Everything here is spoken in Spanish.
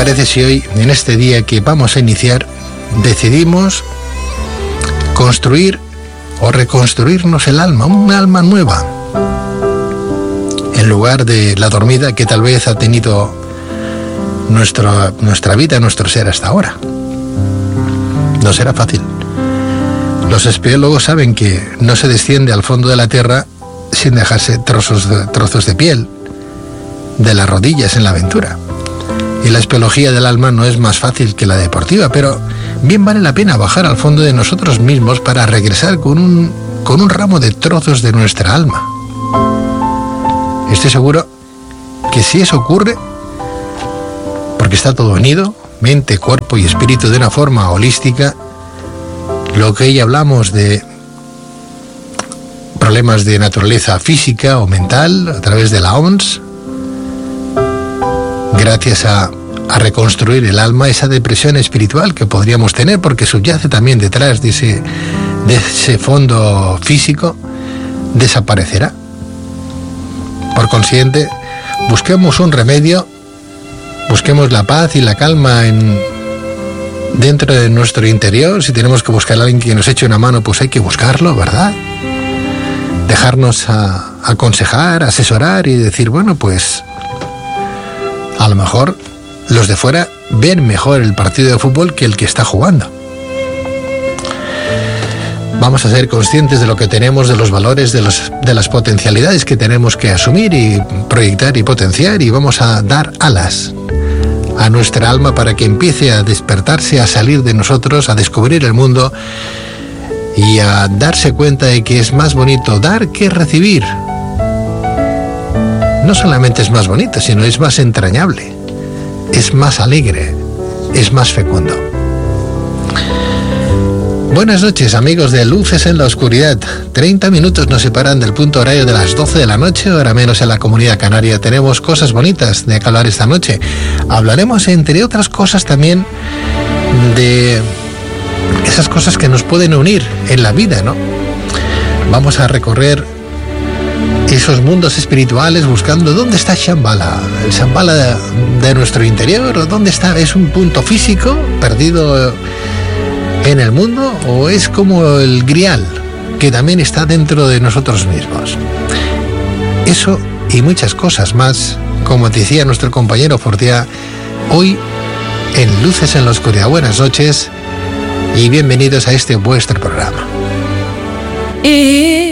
parece si hoy, en este día que vamos a iniciar, decidimos construir o reconstruirnos el alma, un alma nueva, en lugar de la dormida que tal vez ha tenido nuestra vida, nuestro ser hasta ahora? No será fácil. Los espeleólogos saben que no se desciende al fondo de la tierra sin dejarse trozos de piel de las rodillas en la aventura. Y la espeleología del alma no es más fácil que la deportiva, pero bien vale la pena bajar al fondo de nosotros mismos para regresar con un ramo de trozos de nuestra alma. Estoy seguro que si eso ocurre, porque está todo unido, mente, cuerpo y espíritu, de una forma holística, lo que hoy hablamos de problemas de naturaleza física o mental a través de la OMS, gracias a reconstruir el alma, esa depresión espiritual que podríamos tener, porque subyace también detrás de ese fondo físico, desaparecerá. Por consiguiente, busquemos un remedio, busquemos la paz y la calma dentro de nuestro interior. Si tenemos que buscar a alguien que nos eche una mano, pues hay que buscarlo, ¿verdad? Dejarnos aconsejar, asesorar y decir, bueno, pues a lo mejor los de fuera ven mejor el partido de fútbol que el que está jugando. Vamos a ser conscientes de lo que tenemos, de los valores, de las potencialidades que tenemos que asumir y proyectar y potenciar, y vamos a dar alas a nuestra alma para que empiece a despertarse, a salir de nosotros, a descubrir el mundo y a darse cuenta de que es más bonito dar que recibir. No solamente es más bonito, sino es más entrañable, es más alegre, es más fecundo. Buenas noches, amigos de Luces en la Oscuridad. 30 minutos nos separan del punto horario de las 12 de la noche, hora menos en la Comunidad Canaria. Tenemos cosas bonitas de que hablar esta noche. Hablaremos, entre otras cosas, también de esas cosas que nos pueden unir en la vida, ¿no? Vamos a recorrer esos mundos espirituales buscando dónde está Shambhala, el Shambhala de nuestro interior. ¿Dónde está? ¿Es un punto físico perdido en el mundo o es como el Grial que también está dentro de nosotros mismos? Eso y muchas cosas más, como decía nuestro compañero Fortea, hoy en Luces en la Oscuridad. Buenas noches y bienvenidos a este vuestro programa.